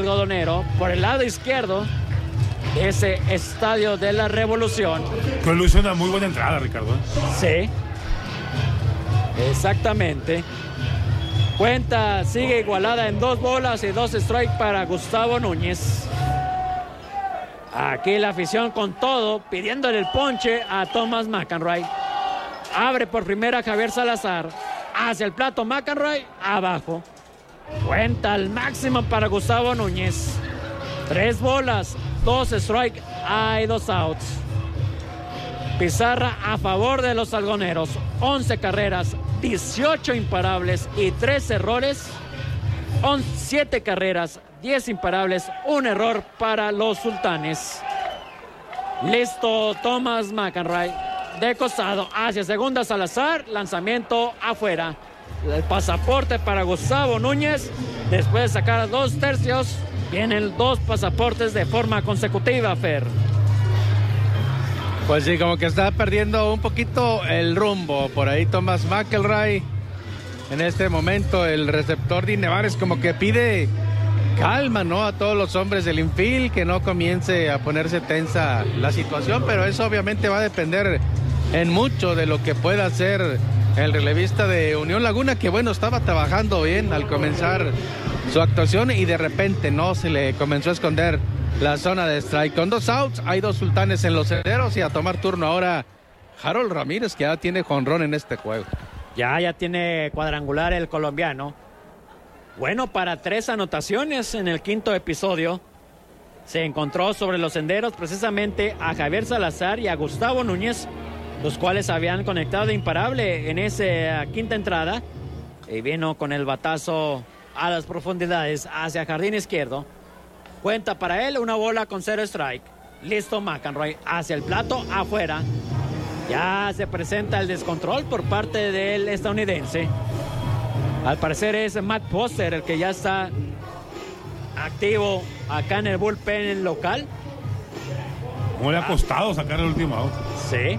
algodonero por el lado izquierdo de ese Estadio de la Revolución. Pues lo hizo una muy buena entrada, Ricardo. Sí, exactamente. Cuenta sigue igualada en 2 bolas y 2 strikes para Gustavo Núñez. Aquí la afición con todo, pidiéndole el ponche a Thomas McEnroe. Abre por primera Javier Salazar. Hacia el plato McEnroe, abajo. Cuenta al máximo para Gustavo Núñez. 3 bolas, 2 strikes, hay 2 outs. Pizarra a favor de los algoneros. 11 carreras, 18 imparables y 3 errores. 7 carreras, 10 imparables, 1 error para los sultanes. Listo Thomas McEnroe. De costado hacia segunda Salazar. Lanzamiento afuera. El pasaporte para Gustavo Núñez. Después de sacar 2 tercios, vienen 2 pasaportes de forma consecutiva, Fer. Pues sí, como que está perdiendo un poquito el rumbo. Por ahí Thomas McElroy. En este momento el receptor de Nevares como que pide calma, ¿no? A todos los hombres del infield, que no comience a ponerse tensa la situación, pero eso obviamente va a depender en mucho de lo que pueda hacer el relevista de Unión Laguna, que bueno, estaba trabajando bien al comenzar su actuación y de repente no se le comenzó a esconder la zona de strike. Con 2 outs, hay 2 sultanes en los senderos y a tomar turno ahora Harold Ramírez, que ya tiene jonrón en este juego. Ya tiene cuadrangular el colombiano. Bueno, para 3 anotaciones en el 5º episodio. Se encontró sobre los senderos precisamente a Javier Salazar y a Gustavo Núñez, los cuales habían conectado de imparable en esa 5ª entrada. Y vino con el batazo a las profundidades hacia jardín izquierdo. Cuenta para él 1 bola con 0 strike. Listo McEnroe hacia el plato afuera. Ya se presenta el descontrol por parte del estadounidense. Al parecer es Matt Foster el que ya está activo acá en el bullpen local. ¿Cómo le ha costado sacar el último out? Sí.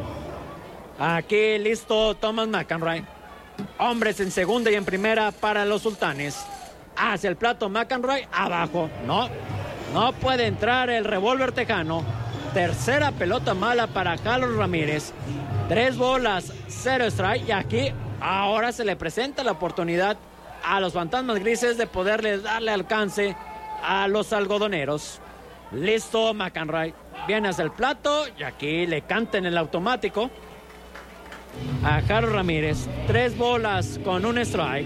Aquí listo Thomas McEnroe. Hombres en segunda y en primera para los sultanes. Hacia el plato McEnroe, abajo. No puede entrar el revólver tejano. Tercera pelota mala para Harold Ramírez. 3 bolas, 0 strike. Y aquí ahora se le presenta la oportunidad a los fantasmas grises de poderles darle alcance a los algodoneros. Listo McEnroe. Viene hacia el plato y aquí le canta en el automático a Harold Ramírez. 3 bolas con 1 strike.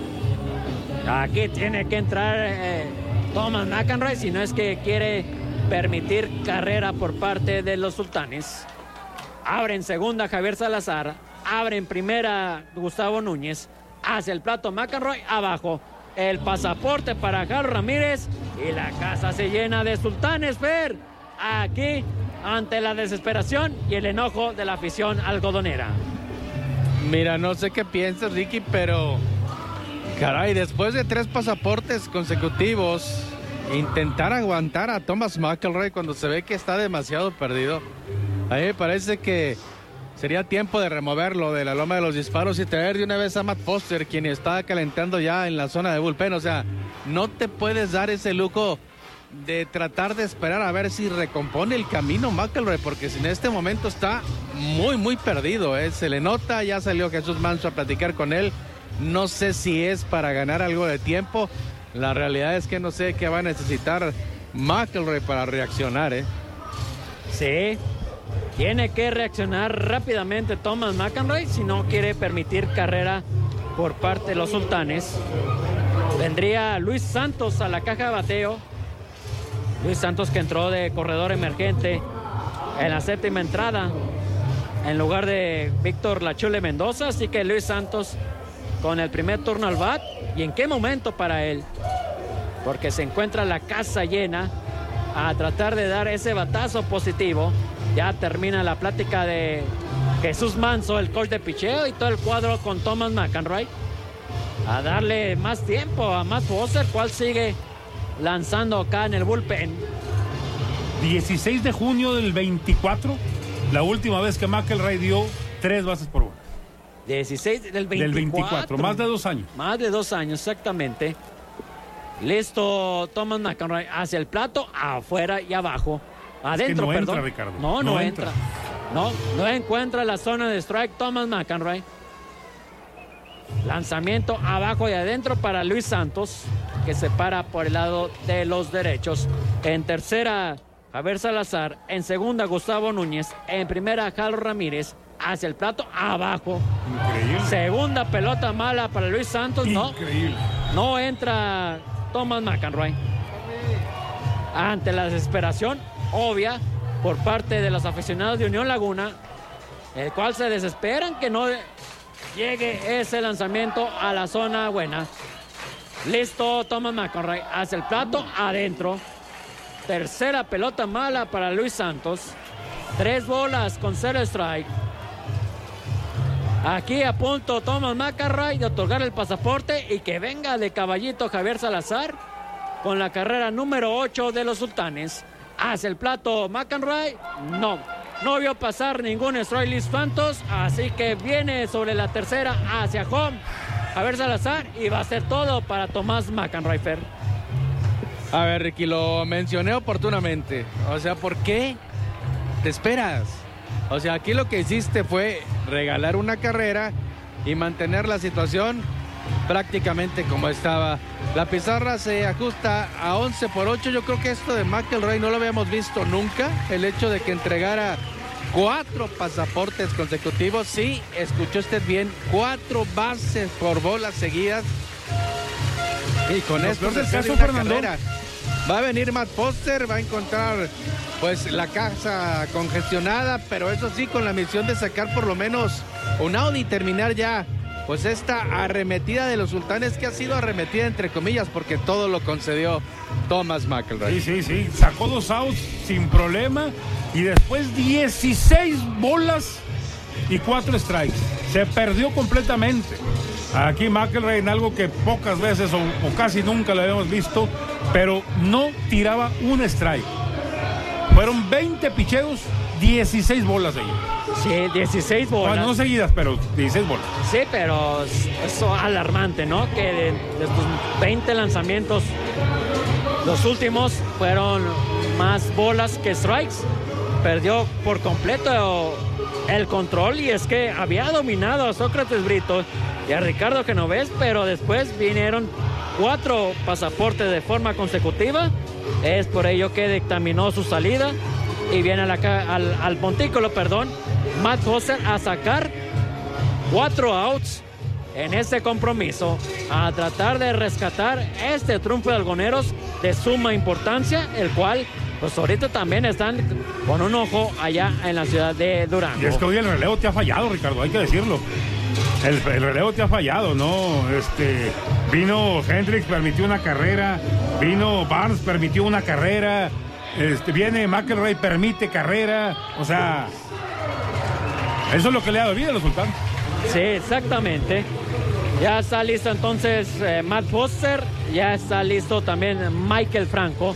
Aquí tiene que entrar Thomas McEnroe si no es que quiere permitir carrera por parte de los sultanes. Abre en segunda Javier Salazar. Abre en primera Gustavo Núñez. Hacia el plato McEnroe, abajo. El pasaporte para Harold Ramírez. Y la casa se llena de sultanes, Fer. Aquí, ante la desesperación y el enojo de la afición algodonera. Mira, no sé qué piensas, Ricky, pero caray, después de 3 pasaportes consecutivos, intentar aguantar a Thomas McElroy cuando se ve que está demasiado perdido. A mí me parece que sería tiempo de removerlo de la loma de los disparos y traer de una vez a Matt Foster, quien está calentando ya en la zona de bullpen. O sea, no te puedes dar ese lujo de tratar de esperar a ver si recompone el camino McElroy, porque si en este momento está muy perdido, se le nota. Ya salió Jesús Manso a platicar con él. No sé si es para ganar algo de tiempo. La realidad es que no sé qué va a necesitar McElroy para reaccionar, Sí, tiene que reaccionar rápidamente Thomas McEnroy si no quiere permitir carrera por parte de los sultanes. Vendría Luis Santos a la caja de bateo. Luis Santos, que entró de corredor emergente en la 7ª entrada en lugar de Víctor Lachule Mendoza. Así que Luis Santos con el primer turno al bat. ¿Y en qué momento para él? Porque se encuentra la casa llena a tratar de dar ese batazo positivo. Ya termina la plática de Jesús Manso, el coach de picheo, y todo el cuadro con Thomas McEnroe a darle más tiempo a Matt Foster, cual sigue lanzando acá en el bullpen. 16 de junio del 24, la última vez que McElroy dio 3 bases por bola. 16 del 24. Del 24, más de 2 años. Más de 2 años, exactamente. Listo, Thomas McElroy hacia el plato, afuera y abajo. Adentro, no perdón. Entra, Ricardo. No entra. No encuentra la zona de strike Thomas McElroy. Lanzamiento abajo y adentro para Luis Santos, que se para por el lado de los derechos. En tercera, Javier Salazar. En segunda, Gustavo Núñez. En primera, Carlos Ramírez. Hacia el plato, abajo. Increíble. Segunda pelota mala para Luis Santos. Increíble. No entra Thomas McElroy. Ante la desesperación obvia por parte de los aficionados de Unión Laguna, el cual se desesperan que no llegue ese lanzamiento a la zona buena. Listo, Thomas McElroy hacia el plato, adentro. Tercera pelota mala para Luis Santos. 3 bolas con 0 strike. Aquí a punto Thomas McElroy de otorgar el pasaporte y que venga de caballito Javier Salazar con la carrera número 8 de los Sultanes. Hacia el plato McElroy, no vio pasar ningún strike Luis Santos, así que viene sobre la tercera hacia home Javier Salazar y va a ser todo para Tomás McElroy. A ver, Ricky, lo mencioné oportunamente. O sea, ¿por qué te esperas? O sea, aquí lo que hiciste fue regalar una carrera y mantener la situación prácticamente como estaba. La pizarra se ajusta a 11-8. Yo creo que esto de McElroy no lo habíamos visto nunca. El hecho de que entregara 4 pasaportes consecutivos. Sí, escuchó usted bien, 4 bases por bolas seguidas. Y con esto se pierde una carrera. Va a venir Matt Foster, va a encontrar pues la casa congestionada, pero eso sí, con la misión de sacar por lo menos un out y terminar ya pues esta arremetida de los Sultanes, que ha sido arremetida entre comillas porque todo lo concedió Thomas McElroy. Sí, sacó 2 outs sin problema y después 16 bolas y 4 strikes. Se perdió completamente. Aquí McElroy en algo que pocas veces o casi nunca lo habíamos visto, pero no tiraba un strike. Fueron 20 picheos, 16 bolas seguidas. Sí, 16 bolas. Bueno, no seguidas, pero 16 bolas. Sí, pero eso alarmante, ¿no? Que de estos 20 lanzamientos, los últimos fueron más bolas que strikes. Perdió por completo el control y es que había dominado a Sócrates Brito y a Ricardo Genovés, pero después vinieron 4 pasaportes de forma consecutiva. Es por ello que dictaminó su salida y viene al montículo, Matt Foster a sacar 4 outs en este compromiso, a tratar de rescatar este triunfo de Algoneros de suma importancia, el cual pues ahorita también están con un ojo allá en la ciudad de Durango. Y es que hoy el relevo te ha fallado, Ricardo, hay que decirlo. El relevo te ha fallado, ¿no? Vino Hendricks, permitió una carrera. Vino Barnes, permitió una carrera. Viene McElroy, permite carrera. O sea, eso es lo que le ha dado vida a los Sultanes. Sí, exactamente. Ya está listo entonces Matt Foster. Ya está listo también Michael Franco.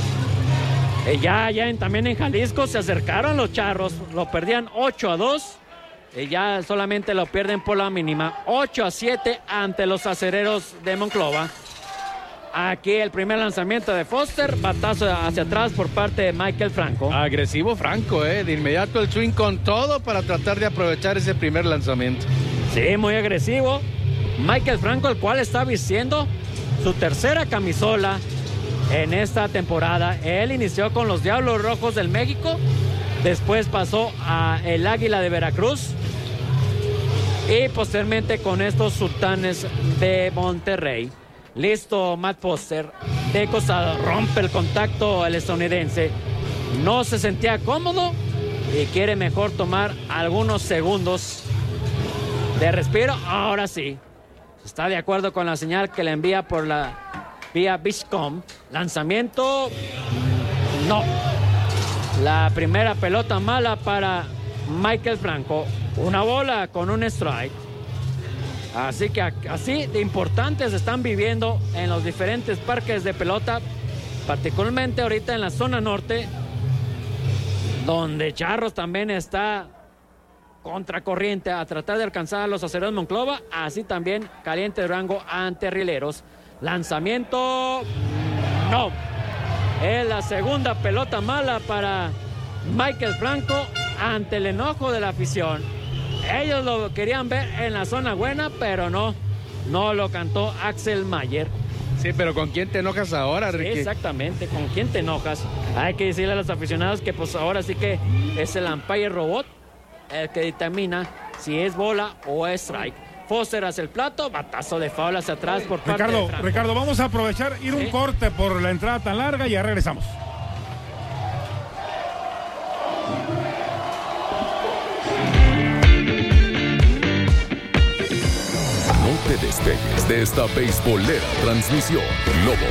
También en Jalisco se acercaron los Charros. Lo perdían 8-2. Y ya solamente lo pierden por la mínima. 8-7 ante los acereros de Monclova. Aquí el primer lanzamiento de Foster. Batazo hacia atrás por parte de Michael Franco. Agresivo Franco, de inmediato el swing con todo para tratar de aprovechar ese primer lanzamiento. Sí, muy agresivo. Michael Franco, el cual está vistiendo su tercera camisola en esta temporada. Él inició con los Diablos Rojos del México. Después pasó a el Águila de Veracruz. Y posteriormente con estos Sultanes de Monterrey. Listo, Matt Foster de costado, rompe el contacto el estadounidense. No se sentía cómodo y quiere mejor tomar algunos segundos de respiro. Ahora sí, está de acuerdo con la señal que le envía por la vía Beachcom. Lanzamiento, no. La primera pelota mala para Michael Franco. Una bola con un strike. Así que así de importantes están viviendo en los diferentes parques de pelota, particularmente ahorita en la zona norte, donde Charros también está contracorriente a tratar de alcanzar a los acereros Monclova, así también Caliente Durango ante Rieleros. Lanzamiento, no. Es la segunda pelota mala para Michael Franco ante el enojo de la afición. Ellos lo querían ver en la zona buena, pero no lo cantó Axel Mayer. Sí, pero ¿con quién te enojas ahora, Ricky? Sí, exactamente, ¿con quién te enojas? Hay que decirle a los aficionados que pues ahora sí que es el umpire robot el que determina si es bola o es strike. Foster hacia el plato, batazo de foul hacia atrás por parte de Franco. Ricardo, vamos a aprovechar, un corte por la entrada tan larga y ya regresamos. No te despegues de esta beisbolera transmisión. Globo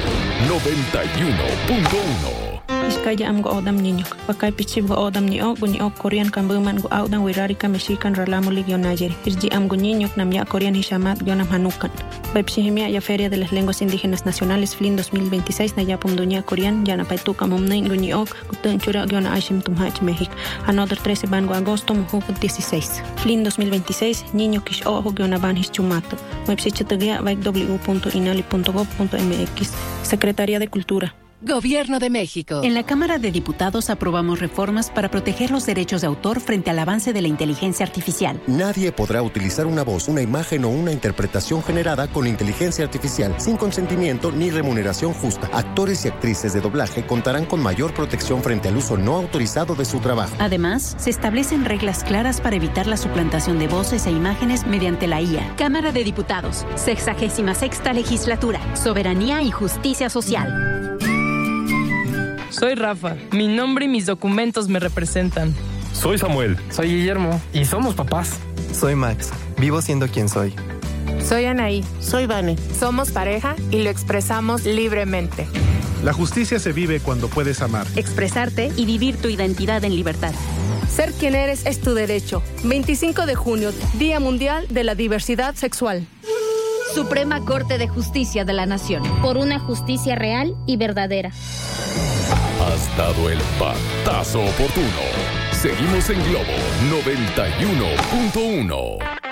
91.1. Iskaya am go odam niño. Pakai pichib go odam ni o Korean kambuman go audan wirari Mexican ralamo ligio Nayeri. Irji am go niño nam ya Korean hishamat gionam hanukan. Baipsihimia ya Feria de las Lenguas Indígenas Nacionales FLIN 2026 na ya pumduña Korean ya na paituka mumnain go niok gutun chura giona aishim tumhach México. Another 13 ban go agosto muhu 16. FLIN 2026 niño kish o giona ban hischumato. Baipsichatagia vaik w.inali.gov.mx. Secretaría de Cultura. Gobierno de México. En la Cámara de Diputados aprobamos reformas para proteger los derechos de autor frente al avance de la inteligencia artificial. Nadie podrá utilizar una voz, una imagen o una interpretación generada con inteligencia artificial sin consentimiento ni remuneración justa. Actores y actrices de doblaje contarán con mayor protección frente al uso no autorizado de su trabajo. Además, se establecen reglas claras para evitar la suplantación de voces e imágenes mediante la IA. Cámara de Diputados, 66ª Legislatura, Soberanía y Justicia Social. Soy Rafa. Mi nombre y mis documentos me representan. Soy Samuel. Soy Guillermo. Y somos papás. Soy Max. Vivo siendo quien soy. Soy Anaí. Soy Vane. Somos pareja y lo expresamos libremente. La justicia se vive cuando puedes amar, expresarte y vivir tu identidad en libertad. Ser quien eres es tu derecho. 25 de junio, Día Mundial de la Diversidad Sexual. Suprema Corte de Justicia de la Nación. Por una justicia real y verdadera. Has dado el batazo oportuno. Seguimos en Globo 91.1.